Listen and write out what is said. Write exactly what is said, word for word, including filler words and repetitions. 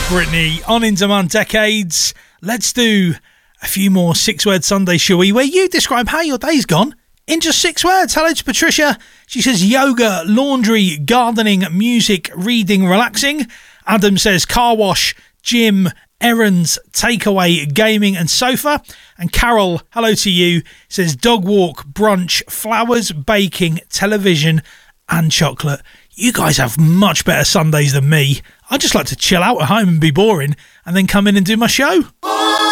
Brittany on In Demand Decades. Let's do a few more six word Sundays, shall we, where you describe how your day's gone in just six words. Hello to Patricia. She says yoga, laundry, gardening, music, reading, relaxing. Adam says car wash, gym, errands, takeaway, gaming and sofa. And Carol, hello to you, says dog walk, brunch, flowers, baking, television and chocolate. You guys have much better Sundays than me. I just like to chill out at home and be boring and then come in and do my show.